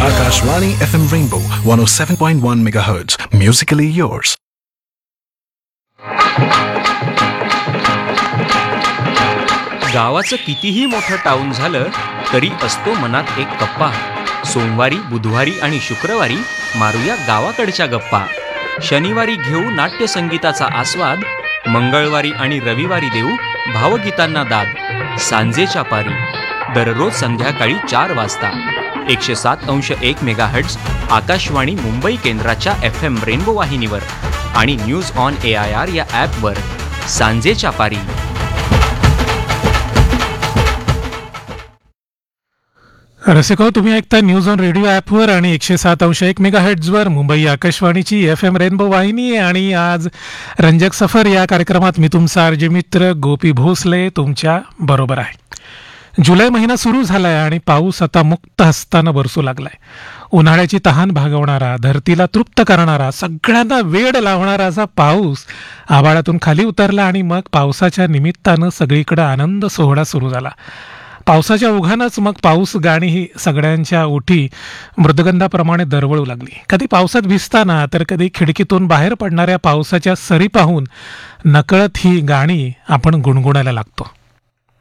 Akashvani FM Rainbow 107.1 MHz. Musically yours. गावाचं कितीही मोठं टाऊन झालं तरी असतो मनात एक कप्पा. सोमवारी, बुधवारी आणि शुक्रवारी मारूया गावाकडच्या गप्पा. शनिवारी घेऊ नाट्यसंगीताचा आस्वाद. मंगळवारी आणि रविवारी देऊ भावगीतांना दाद. सांजेच्या पारी दररोज संध्याकाळी 4 वाजता 107.1 मेगाहर्ट्झ आकाशवाणी मुंबई केंद्राच्या FM रेनबो वाहिनीवर आणि न्यूज ऑन AIR या ॲपवर. सांजेच्या पारी. रसिको, तुम्ही ऐकता न्यूज ऑन रेडिओ ॲपवर आणि 107.1 मेगाहर्ट्झवर मुंबई आकाशवाणीची FM रेनबो वाहिनी. आणि आज रंजक सफर या कार्यक्रमात मी तुमचा आरजे मित्र गोपी भोसले तुमच्या बरोबर आहे. जुलै महिना सुरू झालाय आणि पाऊस आता मुक्त हस्तानं बरसू लागलाय. उन्हाळ्याची तहान भागवणारा, धरतीला तृप्त करणारा, सगळ्यांना वेड लावणारा असा पाऊस आभाळातून खाली उतरला आणि मग पावसाच्या निमित्तानं सगळीकडे आनंद सोहळा सुरू झाला. पावसाच्या ओघानंच मग पाऊस गाणी ही सगळ्यांच्या ओठी मृदगंधाप्रमाणे दरवळू लागली. कधी पावसात भिजताना तर कधी खिडकीतून बाहेर पडणाऱ्या पावसाच्या सरी पाहून नकळत ही गाणी आपण गुणगुणायला लागतो.